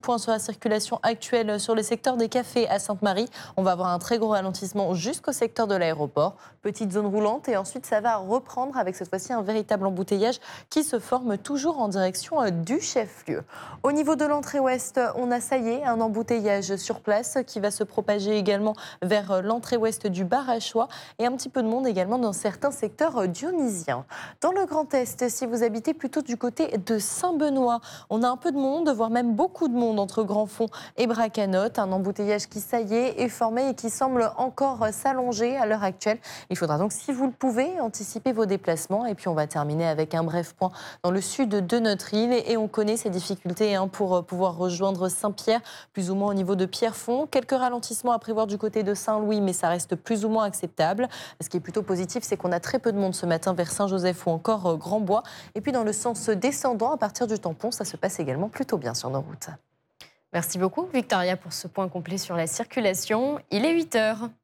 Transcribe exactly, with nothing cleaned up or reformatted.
Point sur la circulation actuelle sur le secteur des cafés à Sainte-Marie. On va avoir un très gros ralentissement jusqu'au secteur de l'aéroport. Petite zone roulante et ensuite ça va reprendre avec cette fois-ci un véritable embouteillage qui se forme toujours en direction du chef-lieu. Au niveau de l'entrée ouest, on a ça y est, un embouteillage sur place qui va se propager également vers l'entrée ouest du Barachois et un petit peu de monde également dans certains secteurs dionysiens. Dans le Grand Est, si vous habitez plutôt du côté de Saint-Benoît, on a un peu de monde, voire même beaucoup de monde entre Grandfond et Bracanotte. Un embouteillage qui, ça y est, est formé et qui semble encore s'allonger à l'heure actuelle. Il faudra donc, si vous le pouvez, anticiper vos déplacements. Et puis, on va terminer avec un bref point dans le sud de notre île. Et on connaît ces difficultés hein, pour pouvoir rejoindre Saint-Pierre, plus ou moins au niveau de Pierrefonds. Quelques ralentissements à prévoir du côté de Saint-Louis, mais ça reste plus ou moins acceptable. Ce qui est plutôt positif, c'est qu'on a très peu de monde ce matin vers Saint-Joseph ou encore Grandbois. Et puis, dans le sens descendant, à partir du tampon, ça se passe également plutôt bien sur nos routes. Merci beaucoup, Victoria, pour ce point complet sur la circulation. Il est huit heures.